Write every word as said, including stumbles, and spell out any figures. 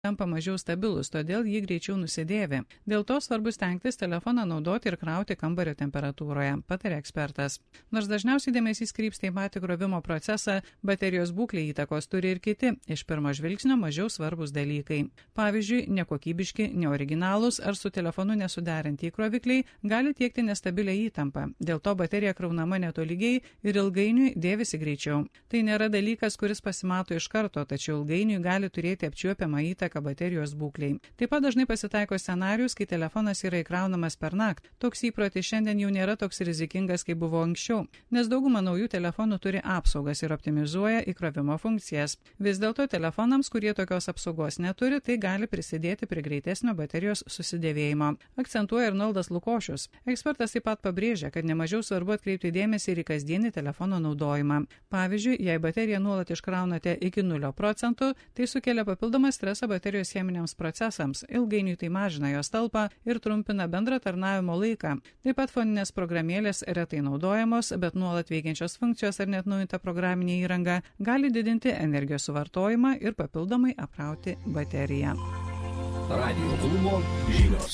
tampa mažiau stabilus, todėl jį greičiau nusidėvi. Dėl to svarbu stengtis telefoną naudoti ir krauti kambario temperatūroje, patarė ekspertas. Nors dažniausiai dėmesys krypsta į patį krovimo procesą, baterijos būklė įtakos turi ir kiti, iš pirmo žvilgsnio mažiau svarbus dalykai. Pavyzdžiui, nekokybiški, neoriginalūs ar su telefonu nesuderinti įkrovikliai gali tiekti nestabilę įtampą. Dėl to baterija kraunama netolygiai ir ilgainiui dėvisi greičiau. Tai nėra dalykas, kuris pasimato iš karto, tačiau ilgainiui gali turėti apčiuopiamą įtaką baterijos būkliai. Taip pat dažnai pasitaiko scenarius, kai telefonas yra įkraunamas per naktį. Toks įprotis šiandien jau nėra toks rizikingas, kaip buvo anksčiau, nes dauguma naujų telefonų turi apsaugas ir optimizuoja įkrovimo funkcijas. Vis dėlto telefonams, kurie tokios apsaugos neturi, tai gali prisidėti prie greitesnio baterijos susidėvėjimo, akcentuoja Arnoldas Lukošius. Ekspertas taip pat pabrėžia, kad nemažiau svarbu atkreipti dėmesį ir į kasdienį telefono naudojimą. Pavyzdžiui, jei bateriją nuolat iškraunate iki nulio procentų, tai sukelia papildomą stresą baterijos cheminiams procesams, ilgainiui tai mažina jos talpą ir trumpina bendrą tarnavimo laiką. Taip pat foninės programėlės retai naudojamos, bet nuolat veikiančios funkcijos ar net naujinta programinė įranga gali didinti energijos suvartojimą ir papildomai apkrauti bateriją. Radio Klubo žinios.